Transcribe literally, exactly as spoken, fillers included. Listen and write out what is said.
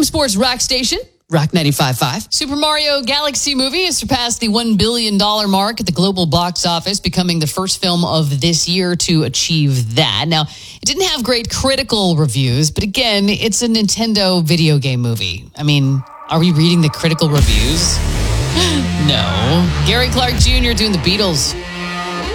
Freedom Sports Rock Station, Rock ninety-five point five. Super Mario Galaxy movie has surpassed the one billion dollars mark at the global box office, becoming the first film of this year to achieve that. Now, it didn't have great critical reviews, but again, it's a Nintendo video game movie. I mean, are we reading the critical reviews? No. Gary Clark Junior doing the Beatles.